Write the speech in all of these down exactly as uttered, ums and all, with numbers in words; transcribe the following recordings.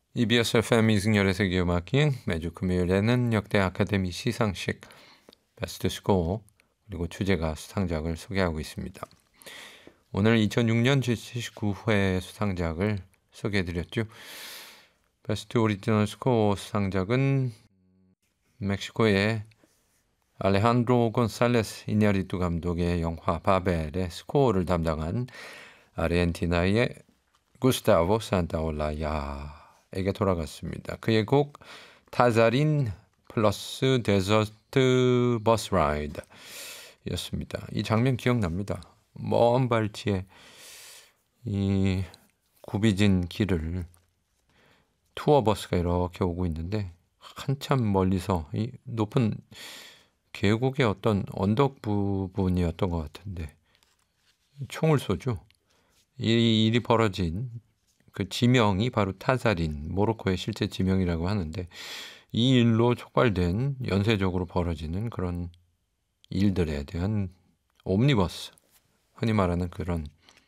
이비에스 에프엠 이승열의 세계음악기행 매주 금요일에는 역대 아카데미 시상식 베스트 스코어 그리고 주제가 수상작을 소개하고 있습니다. 오늘 이천육 년 제칠십구 회 수상작을 소개해드렸죠. 베스트 오리지널 스코어 수상작은 멕시코의 알레한드로 곤살레스 이냐리투 감독의 영화 바벨의 스코어를 담당한 아르헨티나의 구스타보 산타올라야에게 돌아갔습니다. 그의 곡 타자린 플러스 데저트 버스 라이드 였습니다. 이 장면 기억납니다. 먼 발치에 이 굽이진 길을 투어버스가 이렇게 오고 있는데 한참 멀리서 이 높은 계곡의 어떤 언덕 부분이었던 것 같은데 총을 쏘죠. 이 일이 벌어진 그 지명이 바로 타자린, 모로코의 실제 지명이라고 하는데 이 일로 촉발된 연쇄적으로 벌어지는 그런 일들에 대한 옴니버스, 흔히 말하는 그런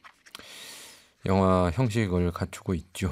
영화 형식을 갖추고 있죠.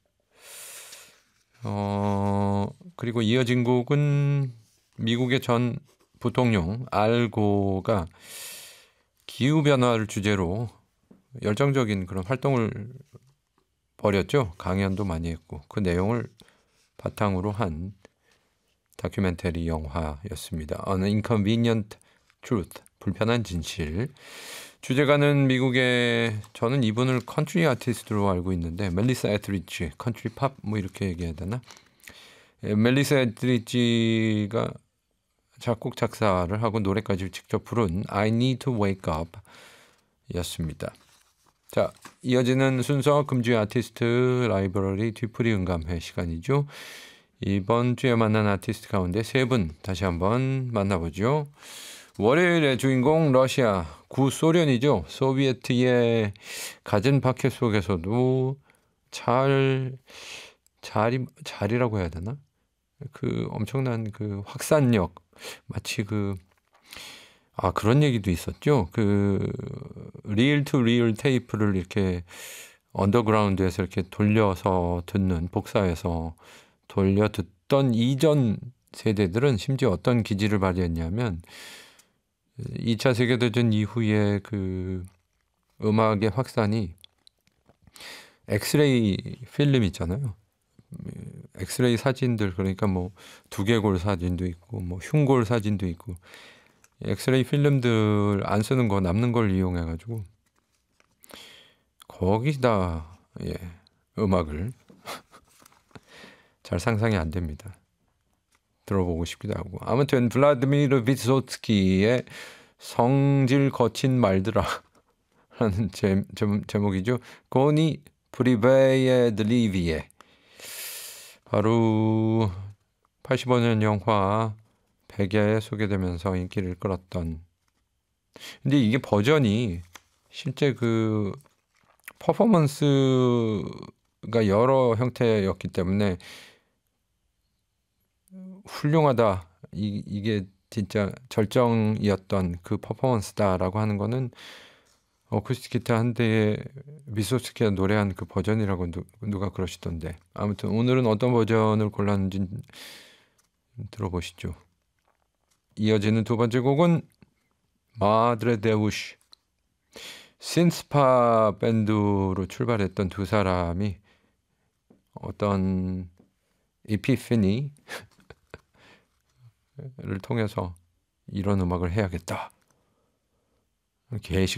어, 그리고 이어진 곡은 미국의 전 부통령 알고가 기후변화를 주제로 열정적인 그런 활동을 벌였죠. 강연도 많이 했고 그 내용을 바탕으로 한 다큐멘터리 영화였습니다. An Inconvenient Truth, 불편한 진실. 주제가는 미국의, 저는 이분을 컨트리 아티스트로 알고 있는데 멜리사 에트리지, 컨트리 팝 뭐 이렇게 얘기해야 되나? 멜리사 에트리지가 작곡 작사를 하고 노래까지 직접 부른 I Need to Wake Up 였습니다. 자, 이어지는 순서 금주의 아티스트 라이브러리 뒤풀이 음감회 시간이죠. 이번 주에 만난 아티스트 가운데 세 분 다시 한번 만나보죠. 월요일의 주인공 러시아, 구소련이죠. 소비에트의 갖은 박해 속에서도 잘, 잘이, 잘이라고 해야 되나? 그 엄청난 그 확산력, 마치 그 아, 그런 얘기도 있었죠. 그 리얼 투 리얼 테이프를 이렇게 언더그라운드에서 이렇게 돌려서 듣는, 복사해서 돌려 듣던 이전 세대들은 심지어 어떤 기질을 발휘했냐면 이 차 세계대전 이후에 그 음악의 확산이 엑스레이 필름 있잖아요. 엑스레이 사진들, 그러니까 뭐 두개골 사진도 있고 뭐 흉골 사진도 있고 엑스레이 필름들 안 쓰는 거 남는 걸 이용해 가지고 거기다 예, 음악을 잘 상상이 안 됩니다. 들어보고 싶기도 하고. 아무튼 블라드미르 비소츠키의 성질 거친 말들아 라는 제, 제, 제목이죠. 고니 프리베예 드리비에, 바로 팔십오 년 영화 백야에 소개되면서 인기를 끌었던. 근데 이게 버전이 실제 그 퍼포먼스가 여러 형태였기 때문에 훌륭하다, 이, 이게 진짜 절정이었던 그 퍼포먼스다라고 하는 거는 어쿠스틱 기타 한 대에 비소스키가 노래한 그 버전이라고 누, 누가 그러시던데. 아무튼 오늘은 어떤 버전을 골랐는지 들어보시죠. 이어지는 두 번째 곡은 마드레 데우시, 신스파 밴드로 출발했던 두 사람이 어떤 이피피니를 통해서 이런 음악을 해야겠다, 개시